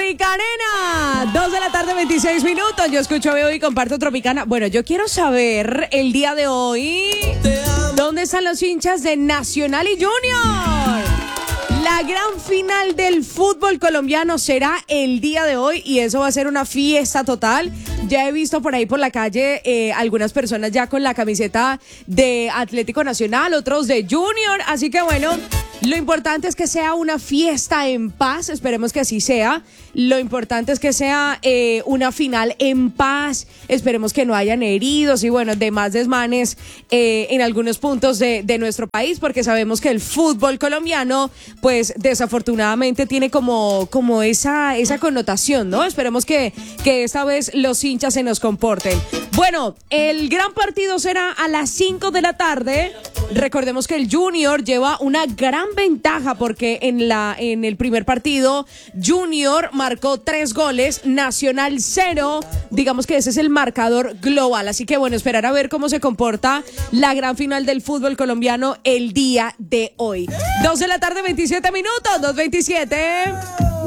Tropicanena, 2 de la tarde, 26 minutos. Yo escucho, veo y comparto Tropicana. Bueno, yo quiero saber el día de hoy, ¿dónde están los hinchas de Nacional y Junior? La gran final del fútbol colombiano será el día de hoy y eso va a ser una fiesta total. Ya he visto por ahí por la calle algunas personas ya con la camiseta de Atlético Nacional, otros de Junior, así que bueno, lo importante es que sea una fiesta en paz, esperemos que así sea. Lo importante es que sea una final en paz, esperemos que no hayan heridos y bueno, demás desmanes en algunos puntos de nuestro país, porque sabemos que el fútbol colombiano, pues desafortunadamente tiene como esa connotación, ¿no? Esperemos que esta vez los hinchas se nos comporten. Bueno, el gran partido será a las 5 de la tarde. Recordemos que el Junior lleva una gran ventaja porque en el primer partido Junior marcó 3 goles, Nacional 0. Digamos que ese es el marcador global. Así que bueno, esperar a ver cómo se comporta la gran final del fútbol colombiano el día de hoy. 2 de la tarde, 27 minutos, 2:27.